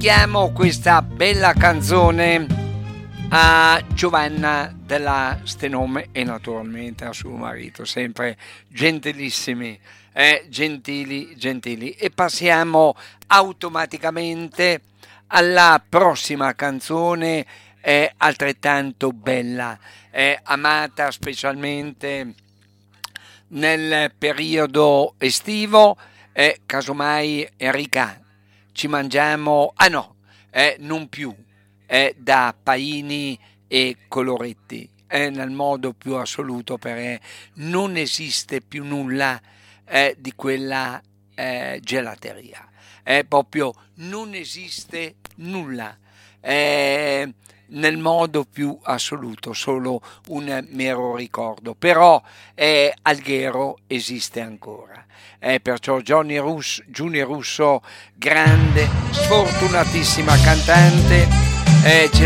dedichiamo questa bella canzone a Giovanna della Stenome e naturalmente a suo marito, sempre gentilissimi, gentili. E passiamo automaticamente alla prossima canzone, altrettanto bella, amata specialmente nel periodo estivo. Casomai Enrica, ci mangiamo, non più, da paini e coloretti, nel modo più assoluto, perché non esiste più nulla di quella gelateria, proprio non esiste nulla nel modo più assoluto, solo un mero ricordo, però Alghero esiste ancora. Perciò Giuni Russo, grande, sfortunatissima cantante,